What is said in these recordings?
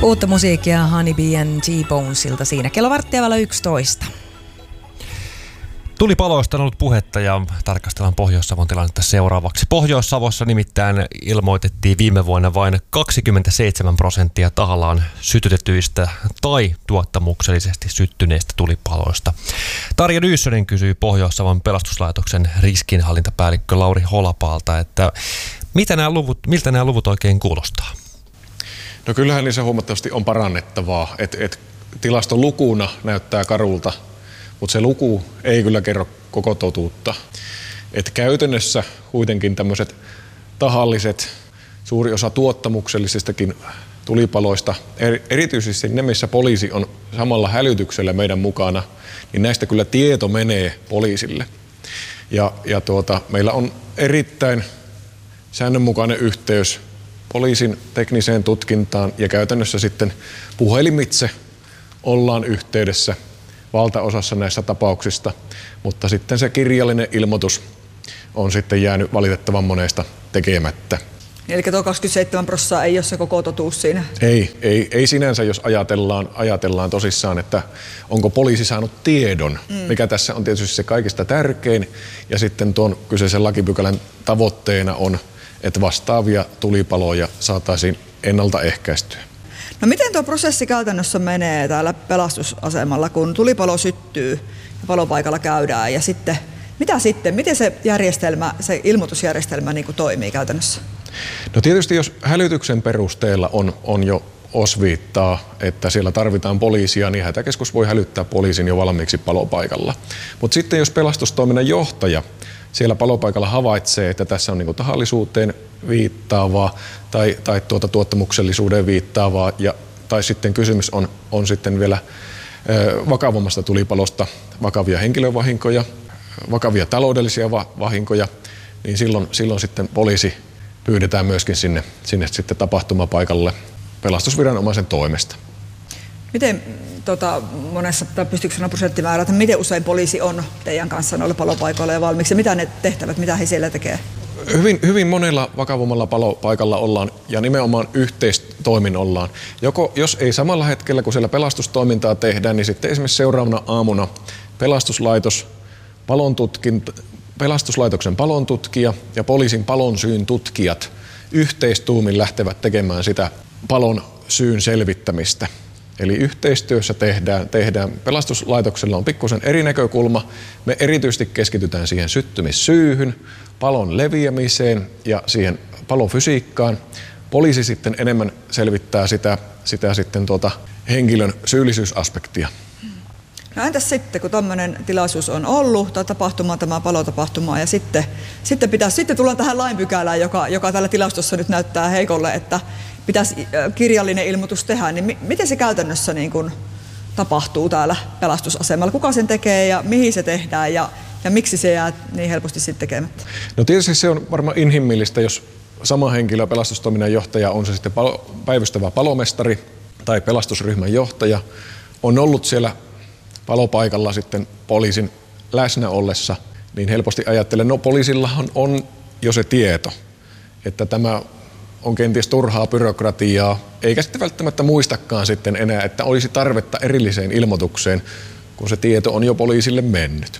Uutta musiikkia Honeybee and T-Bonesilta siinä. Kello 11:15. Tulipaloista on ollut puhetta ja tarkastellaan Pohjois-Savon tilannetta seuraavaksi. Pohjois-Savossa nimittäin ilmoitettiin viime vuonna vain 27% tahallaan sytytetyistä tai tuottamuksellisesti syttyneistä tulipaloista. Tarja Nyyssönen kysyi Pohjois-Savon pelastuslaitoksen riskinhallintapäällikkö Lauri Holapaalta, että miltä nämä luvut oikein kuulostaa? No kyllähän niissä huomattavasti on parannettavaa, että tilastolukuna näyttää karulta, mutta se luku ei kyllä kerro koko totuutta. Et käytännössä kuitenkin tämmöiset tahalliset, suuri osa tuottamuksellisistakin tulipaloista, erityisesti ne, missä poliisi on samalla hälytyksellä meidän mukana, niin näistä kyllä tieto menee poliisille. Ja meillä on erittäin säännönmukainen yhteys poliisin tekniseen tutkintaan ja käytännössä sitten puhelimitse ollaan yhteydessä valtaosassa näissä tapauksista, mutta sitten se kirjallinen ilmoitus on sitten jäänyt valitettavan monesta tekemättä. Eli tuo 27% ei ole se koko totuus siinä? Ei sinänsä, jos ajatellaan tosissaan, että onko poliisi saanut tiedon, mikä tässä on tietysti se kaikista tärkein, ja sitten tuon kyseisen lakipykälän tavoitteena on, että vastaavia tulipaloja saataisiin ennaltaehkäistyä. No miten tuo prosessi käytännössä menee täällä pelastusasemalla, kun tulipalo syttyy ja palopaikalla käydään ja sitten, miten se järjestelmä, se ilmoitusjärjestelmä niin kuin toimii käytännössä? No tietysti jos hälytyksen perusteella on jo osviittaa, että siellä tarvitaan poliisia, niin hätäkeskus voi hälyttää poliisin jo valmiiksi palopaikalla. Mutta sitten jos pelastustoiminnan johtaja siellä palopaikalla havaitsee, että tässä on niin tahallisuuteen viittaavaa tai tuottamuksellisuuteen viittaavaa, tai sitten kysymys on sitten vielä vakavammasta tulipalosta, vakavia henkilövahinkoja, vakavia taloudellisia vahinkoja, niin silloin sitten poliisi pyydetään myöskin sinne sitten tapahtumapaikalle pelastusviranomaisen toimesta. Miten monessa, tai pystyykö sanoa prosenttimäärä, että miten usein poliisi on teidän kanssa noilla palopaikoilla ja valmiiksi? Mitä ne tehtävät, mitä he siellä tekee? Hyvin monella vakavammalla palopaikalla ollaan ja nimenomaan yhteistoimin ollaan. Jos ei samalla hetkellä, kun siellä pelastustoimintaa tehdään, niin sitten esimerkiksi seuraavana aamuna pelastuslaitoksen palontutkija ja poliisin palon syyn tutkijat yhteistuumin lähtevät tekemään sitä palon syyn selvittämistä. Eli yhteistyössä tehdään. Pelastuslaitoksella on pikkusen eri näkökulma. Me erityisesti keskitytään siihen syttymissyyhyn, palon leviämiseen ja siihen palofysiikkaan. Poliisi sitten enemmän selvittää sitä sitten henkilön syyllisyysaspektia. No entäs sitten, kun tämmöinen tilaisuus on ollut, tai tapahtuma, tämä palotapahtuma, ja sitten tullaan tähän lainpykälään, joka tällä tilastossa nyt näyttää heikolle, että pitäisi kirjallinen ilmoitus tehdä, niin miten se käytännössä niin kuin tapahtuu täällä pelastusasemalla? Kuka sen tekee ja mihin se tehdään ja miksi se jää niin helposti sitten tekemättä? No tietysti se on varmaan inhimillistä, jos sama henkilö, pelastustoiminnan johtaja, on se sitten päivystävä palomestari tai pelastusryhmän johtaja, on ollut siellä palopaikalla sitten poliisin läsnä ollessa, niin helposti ajattelen, no poliisillahan on jo se tieto, että tämä on kenties turhaa byrokratiaa, eikä sitten välttämättä muistakaan sitten enää, että olisi tarvetta erilliseen ilmoitukseen, kun se tieto on jo poliisille mennyt.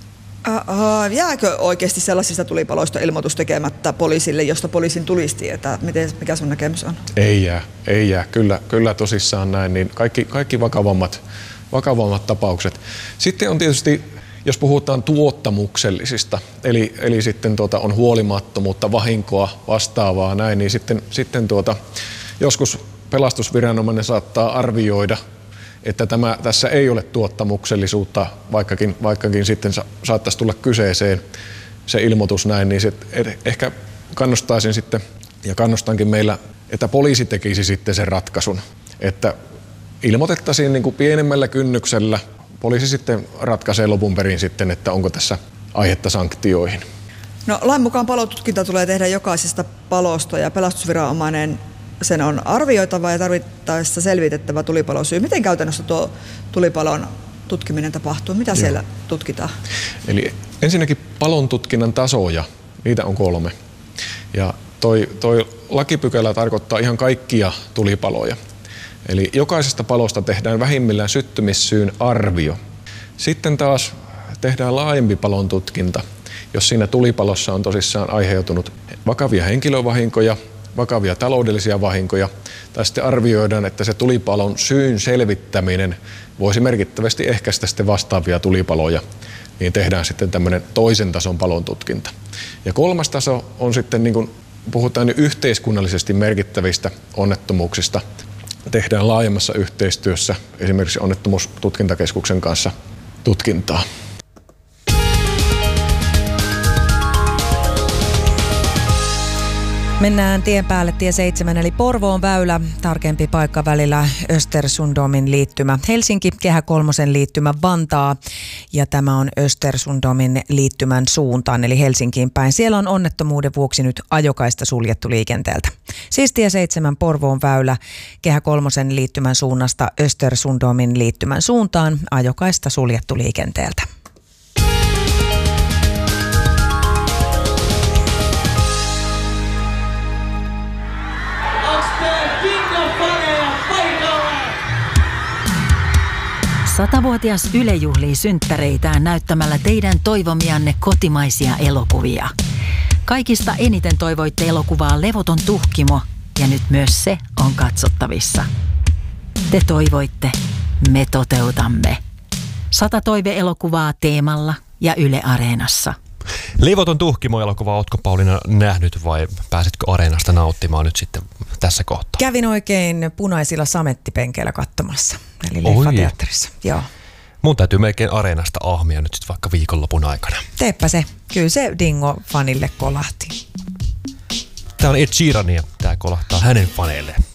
Jääkö oikeasti sellaisista tulipaloista ilmoitus tekemättä poliisille, josta poliisin tulisi tietää? Mikä sun näkemys on? Ei jää. Kyllä tosissaan näin, niin kaikki vakavammat tapaukset. Sitten on tietysti, jos puhutaan tuottamuksellisista, eli sitten on huolimattomuutta, vahinkoa, vastaavaa näin, niin sitten joskus pelastusviranomainen saattaa arvioida, että tässä ei ole tuottamuksellisuutta, vaikkakin sitten saattaisi tulla kyseeseen se ilmoitus näin, niin ehkä kannustaisin sitten, ja kannustankin meillä, että poliisi tekisi sitten sen ratkaisun, että ilmoitettaisiin niin kuin pienemmällä kynnyksellä. Poliisi sitten ratkaisee lopun perin sitten, että onko tässä aihetta sanktioihin. No lain mukaan palotutkinta tulee tehdä jokaisesta palosta ja pelastusviranomainen sen on arvioitava ja tarvittaessa selvitettävä tulipalosyy. Miten käytännössä tuo tulipalon tutkiminen tapahtuu? Mitä siellä tutkitaan? Eli ensinnäkin palon tutkinnan tasoja, niitä on 3. Ja toi lakipykälä tarkoittaa ihan kaikkia tulipaloja. Eli jokaisesta palosta tehdään vähimmillään syttymissyyn arvio. Sitten taas tehdään laajempi palon tutkinta, jos siinä tulipalossa on tosissaan aiheutunut vakavia henkilövahinkoja, vakavia taloudellisia vahinkoja, tai sitten arvioidaan, että se tulipalon syyn selvittäminen voisi merkittävästi ehkäistä sitten vastaavia tulipaloja, niin tehdään sitten tämmöinen toisen tason palon tutkinta. Ja kolmas taso on sitten, niin kuin puhutaan nyt yhteiskunnallisesti merkittävistä onnettomuuksista, tehdään laajemmassa yhteistyössä esimerkiksi onnettomuustutkintakeskuksen kanssa tutkintaa. Mennään tien päälle, tie 7 eli Porvoon väylä, tarkempi paikka välillä Östersundomin liittymä Helsinki, Kehä kolmosen liittymä Vantaa ja tämä on Östersundomin liittymän suuntaan eli Helsinkiin päin. Siellä on onnettomuuden vuoksi nyt ajokaista suljettu liikenteeltä. Siis tie 7 Porvoon väylä, Kehä kolmosen liittymän suunnasta Östersundomin liittymän suuntaan, ajokaista suljettu liikenteeltä. Satavuotias Yle juhlii synttäreitään näyttämällä teidän toivomianne kotimaisia elokuvia. Kaikista eniten toivoitte elokuvaa Levoton tuhkimo ja nyt myös se on katsottavissa. Te toivoitte, me toteutamme. 100 toive-elokuvaa Teemalla ja Yle Areenassa. Levoton tuhkimo-elokuva, ootko Pauliina nähnyt vai pääsitkö Areenasta nauttimaan nyt sitten tässä kohtaa? Kävin oikein punaisilla samettipenkeillä katsomassa, eli leffateatterissa. Joo. Mun täytyy melkein Areenasta ahmia nyt sitten vaikka viikonlopun aikana. Teepä se. Kyllä se Dingo-fanille kolahti. Tää on Ed Sheeran ja tää kolahtaa hänen faneilleen.